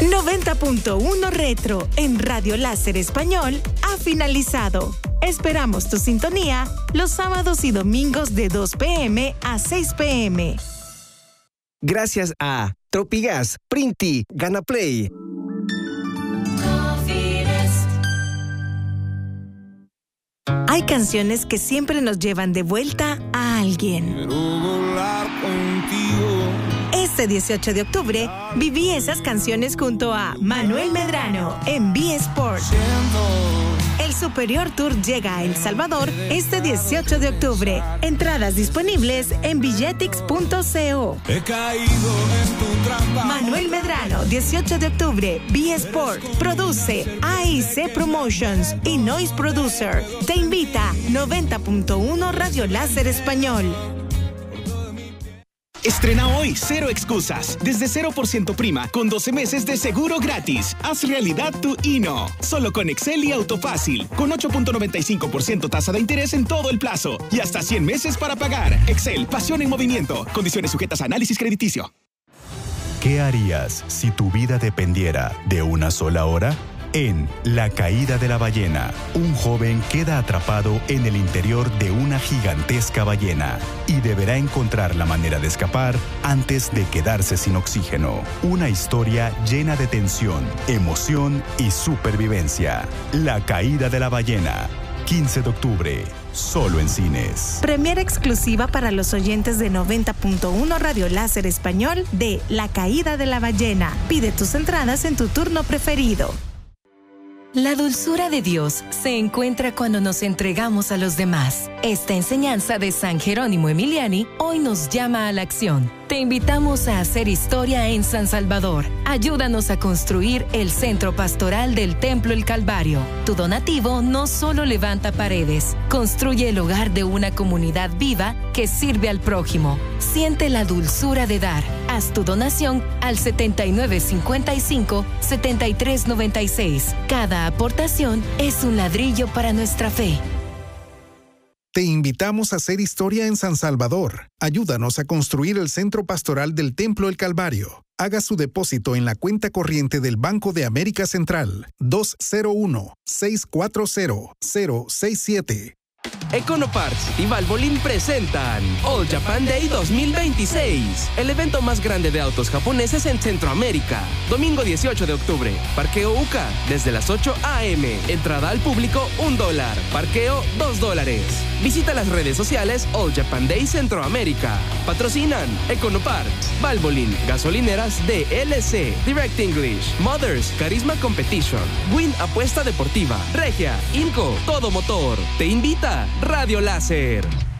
90.1 Retro en Radio Láser Español ha finalizado. Esperamos tu sintonía los sábados y domingos de 2 p.m. a 6 p.m. Gracias a Tropigas, Printi, Ganaplay. Hay canciones que siempre nos llevan de vuelta a alguien. Quiero volar contigo. Este 18 de octubre viví esas canciones junto a Manuel Medrano en B Sport. El Superior Tour llega a El Salvador este 18 de octubre. Entradas disponibles en billetix.co. He caído en tu trampa. Manuel Medrano, 18 de octubre, B Sport. Produce AIC Promotions y Noise Producer. Te invita 90.1 Radio Láser Español. Estrena hoy Cero Excusas. Desde 0% prima, con 12 meses de seguro gratis. Haz realidad tu INO. Solo con Excel y Autofácil. Con 8.95% tasa de interés en todo el plazo. Y hasta 100 meses para pagar. Excel, pasión en movimiento. Condiciones sujetas a análisis crediticio. ¿Qué harías si tu vida dependiera de una sola hora? En La caída de la ballena, un joven queda atrapado en el interior de una gigantesca ballena y deberá encontrar la manera de escapar antes de quedarse sin oxígeno. Una historia llena de tensión, emoción y supervivencia. La caída de la ballena, 15 de octubre, solo en cines. Premiere exclusiva para los oyentes de 90.1 Radio Láser Español de La caída de la ballena. Pide tus entradas en tu turno preferido. La dulzura de Dios se encuentra cuando nos entregamos a los demás. Esta enseñanza de San Jerónimo Emiliani hoy nos llama a la acción. Te invitamos a hacer historia en San Salvador. Ayúdanos a construir el Centro Pastoral del Templo El Calvario. Tu donativo no solo levanta paredes, construye el hogar de una comunidad viva que sirve al prójimo. Siente la dulzura de dar. Haz tu donación al 7955-7396. Cada aportación es un ladrillo para nuestra fe. Te invitamos a hacer historia en San Salvador. Ayúdanos a construir el Centro Pastoral del Templo El Calvario. Haga su depósito en la cuenta corriente del Banco de América Central 201-640-067. Econoparts y Valvoline presentan All Japan Day 2026, el evento más grande de autos japoneses en Centroamérica. Domingo 18 de octubre, parqueo UCA, desde las 8 a.m. Entrada al público $1, parqueo $2. Visita las redes sociales All Japan Day Centroamérica. Patrocinan Econoparts, Valvoline, Gasolineras DLC, Direct English, Mothers, Carisma Competition, Win Apuesta Deportiva, Regia, Inco, Todo Motor. Te invita Radio Láser.